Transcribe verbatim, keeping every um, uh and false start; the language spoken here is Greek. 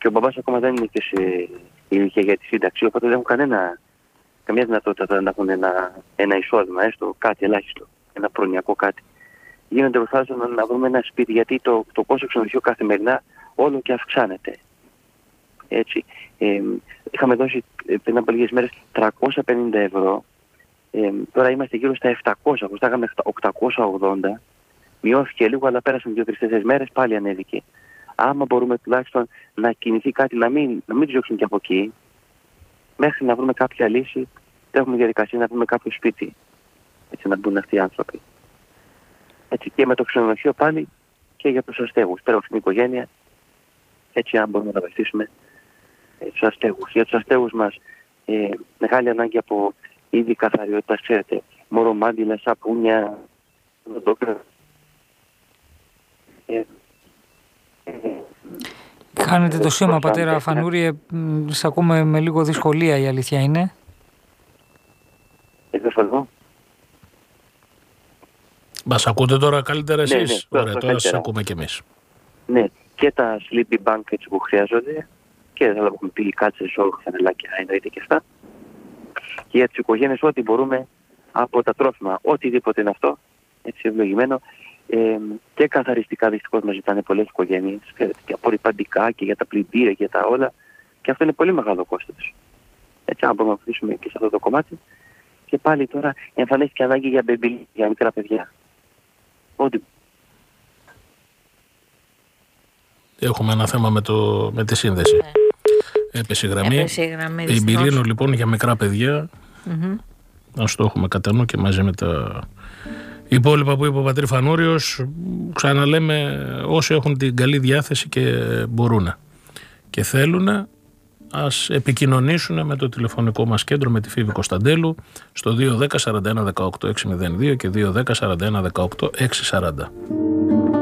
Και ο μπαμπάς ακόμα δεν είναι και σε ηλικία για τη σύνταξη, οπότε δεν έχουν κανένα, καμία δυνατότητα να έχουν ένα, ένα εισόδημα, έστω κάτι ελάχιστο, ένα προνοιακό κάτι. Γίνονται προσπάθειες να, να βρούμε ένα σπίτι, γιατί το, το κόστος ξενοδοχείου καθημερινά όλο και αυξάνεται. Έτσι. Ε, είχαμε δώσει πριν από λίγες μέρες τριακόσια πενήντα ευρώ, ε, τώρα είμαστε γύρω στα επτακόσια, κοστάγαμε οκτακόσια ογδόντα, μειώθηκε λίγο, αλλά πέρασαν δύο τρεις τέσσερις μέρες, πάλι ανέβηκε. Άμα μπορούμε τουλάχιστον να κινηθεί κάτι, να μην, να μην τους διώξουν και από εκεί, μέχρι να βρούμε κάποια λύση, έχουμε διαδικασία να βρούμε κάποιο σπίτι, έτσι να μπουν αυτοί οι άνθρωποι. Έτσι, και με το ξενοδοχείο πάλι και για τους αστέγους, πέρα από την οικογένεια, έτσι αν μπορούμε να βοηθήσουμε ε, τους αστέγους. Για τους αστέγους μας ε, μεγάλη ανάγκη από είδη καθαριότητας, ξέρετε, μωρομάντιλα, σαπούνια, ε, Κάνετε το σήμα, πατέρα Φανούρη, σας ακούμε με λίγο δυσκολία, η αλήθεια είναι. Εδώ. Μας ακούτε τώρα καλύτερα εσείς? Ναι, ναι, τώρα, Ωραία, τώρα σας ακούμε κι εμείς. Ναι, και τα sleepy bank έτσι που χρειάζονται και θα έχουμε πει κάτσες, όρχα, φανελάκια, εννοείται και αυτά. Και για τις οικογένειες ό,τι μπορούμε από τα τρόφιμα, οτιδήποτε είναι αυτό, έτσι ευλογημένο. Ε, και καθαριστικά δυστυχώς μας ζητάνε πολλές οικογένειες, και απορριπαντικά και για τα πλυντήρια και για τα όλα, και αυτό είναι πολύ μεγάλο κόστος. Έτσι, αν μπορούμε να βοηθήσουμε και σε αυτό το κομμάτι. Και πάλι τώρα εμφανίστηκε ανάγκη για μπεμπίλ, για μικρά παιδιά. Ό,τι. Έχουμε ένα θέμα με, το, με τη σύνδεση. Ναι. Έπεσε η γραμμή. Έπεσε η γραμμή. Η Μπιλίνο λοιπόν για μικρά παιδιά. Mm-hmm. Ας το έχουμε κατά νου και μαζί με τα υπόλοιπα που είπε ο πατήρ Φανούριος. Ξαναλέμε, όσοι έχουν την καλή διάθεση και μπορούν και θέλουν, ας επικοινωνήσουν με το τηλεφωνικό μας κέντρο, με τη Φίβη Κωνσταντέλου, στο δύο ένα μηδέν σαράντα ένα δεκαοκτώ έξι μηδέν δύο και δύο ένα μηδέν σαράντα ένα δεκαοκτώ έξι σαράντα.